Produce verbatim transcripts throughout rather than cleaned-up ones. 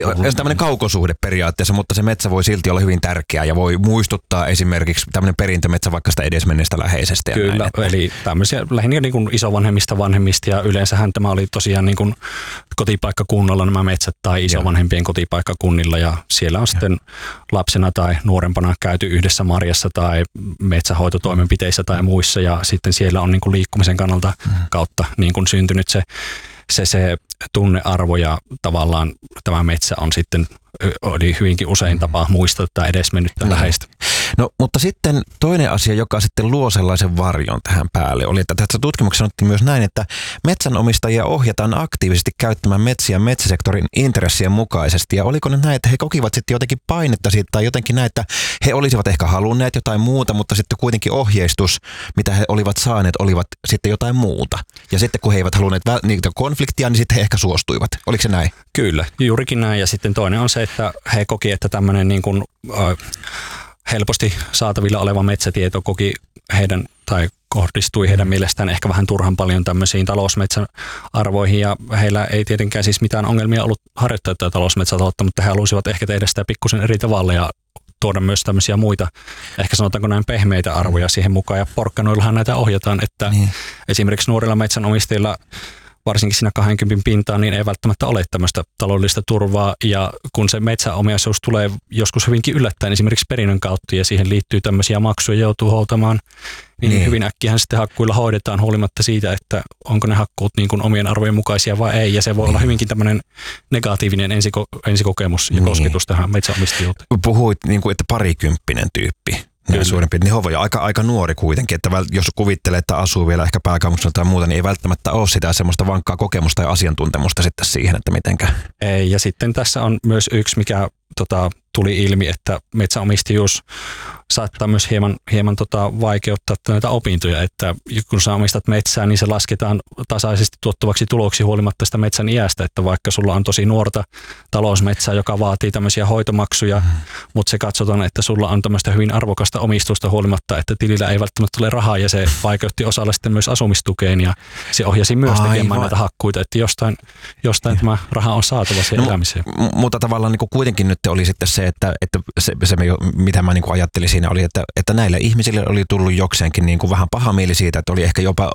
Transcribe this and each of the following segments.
mm-hmm. tämmöinen kaukosuhde periaatteessa, mutta se metsä voi silti olla hyvin tärkeä ja voi muistuttaa esimerkiksi tämmöinen perintömetsä vaikka sitä edesmenneestä läheisestä. Kyllä, näin, että... eli tämmöisiä lähinnä niin kuin isovanhemmista vanhemmista ja yleensähän tämä oli tosiaan niin kuin kotipaikkakunnalla nämä metsät tai isovanhempien kotipaikkakunnilla ja siellä on ja. sitten lapsena tai nuorempana käyty yhdessä marjassa tai metsähoitotoimenpiteissä tai muissa ja sitten siellä on niin kuin liikkumisen kannalta mm-hmm. kautta niin kuin syntynyt se Se, se tunnearvo ja tavallaan tämä metsä on sitten oli hyvinkin usein tapa muistaa tätä edesmennyttä no. läheistä. No, mutta sitten toinen asia, joka sitten luo sellaisen varjon tähän päälle, oli, että tässä tutkimuksessa sanottiin myös näin, että metsänomistajia ohjataan aktiivisesti käyttämään metsiä metsäsektorin intressien mukaisesti. Ja oliko ne näin, että he kokivat sitten jotenkin painetta siitä tai jotenkin näin, että he olisivat ehkä halunneet jotain muuta, mutta sitten kuitenkin ohjeistus, mitä he olivat saaneet, olivat sitten jotain muuta. Ja sitten kun he eivät halunneet niitä konfliktia, niin sitten he ehkä suostuivat. Oliko se näin? Kyllä, juurikin näin. Ja sitten toinen on se, että he koki, että tämmöinen niin kuin, äh, helposti saatavilla oleva metsätieto koki heidän tai kohdistui heidän mielestään ehkä vähän turhan paljon tämmöisiin talousmetsän arvoihin ja heillä ei tietenkään siis mitään ongelmia ollut harjoittaa tätä talousmetsätaloutta, mutta he halusivat ehkä tehdä sitä pikkusen eri tavalla ja tuoda myös tämmöisiä muita, ehkä sanotaanko näin pehmeitä arvoja siihen mukaan ja porkkanoillahan näitä ohjataan, että niin. esimerkiksi nuorilla metsänomistajilla varsinkin siinä kaksikymmentä pintaan, niin ei välttämättä ole tämmöistä taloudellista turvaa. Ja kun se metsäomaisuus tulee joskus hyvinkin yllättäen esimerkiksi perinnön kautta ja siihen liittyy tämmöisiä maksuja joutuu houtamaan, niin, niin hyvin äkkiähän sitten hakkuilla hoidetaan huolimatta siitä, että onko ne hakkuut niin kuin omien arvojen mukaisia vai ei. Ja se voi niin. olla hyvinkin tämmöinen negatiivinen ensiko, ensikokemus ja niin. kosketus tähän metsäomistajuuteen. Puhuit niin kuin, että parikymppinen tyyppi. Suurempi, niin Hovo aika, aika nuori kuitenkin, että jos kuvittelee, että asuu vielä ehkä pääkaupunkiseudulla tai muuta, niin ei välttämättä ole sitä semmoista vankkaa kokemusta ja asiantuntemusta sitten siihen, että mitenkä. Ei, ja sitten tässä on myös yksi, mikä tota, tuli ilmi, että metsäomistajuus saattaa myös hieman, hieman tota, vaikeuttaa näitä opintoja, että kun sä omistat metsää, niin se lasketaan tasaisesti tuottavaksi tuloksi huolimatta sitä metsän iästä, että vaikka sulla on tosi nuorta talousmetsää, joka vaatii tämmöisiä hoitomaksuja, mm. mutta se katsotaan, että sulla on tämmöistä hyvin arvokasta omistusta huolimatta, että tilillä ei välttämättä tule rahaa ja se vaikeutti osalle sitten myös asumistukeen ja se ohjasi myös Aivan. tekemään näitä hakkuita, että jostain, jostain tämä raha on saatava siihen no, elämiseen. M- mutta tavallaan niin kuin kuitenkin nyt oli sitten se, että, että se, se mitä mä niin kuin ajattelin siinä oli, että, että näille ihmisille oli tullut jokseenkin niin kuin vähän paha mieli siitä, että oli ehkä jopa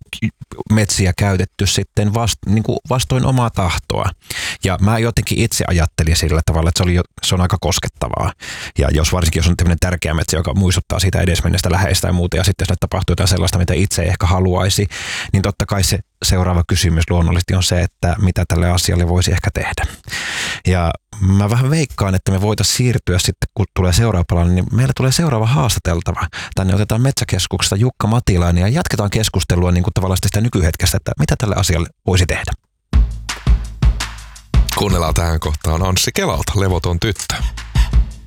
metsiä käytetty sitten vast, niin kuin vastoin omaa tahtoa. Ja mä jotenkin itse ajattelin sillä tavalla, että se, oli, se on aika koskettavaa. Ja jos varsinkin jos on tämmöinen tärkeä metsä, joka muistuttaa siitä edesmenneestä läheistä ja muuta, ja sitten jos tapahtuu jotain sellaista, mitä itse ei ehkä haluaisi, niin totta kai se seuraava kysymys luonnollisesti on se, että mitä tälle asialle voisi ehkä tehdä. Ja mä vähän veikkaan, että me voitaisiin siirtyä sitten, kun tulee seuraava palanen, niin meillä tulee seuraava haastateltava. Tänne otetaan Metsäkeskuksesta Jukka Matilainen ja jatketaan keskustelua niin kuin tavallaan sitä nykyhetkestä, että mitä tälle asialle voisi tehdä. Kuunnellaan tähän kohtaan Anssi Kelalta, Levoton tyttö.